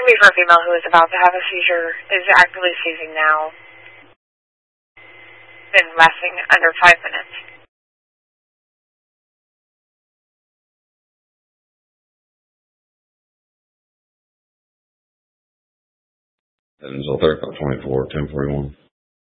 me for a female who is about to have a seizure, is actively seizing now. Been lasting under 5 minutes. Evansville 3524, 1041.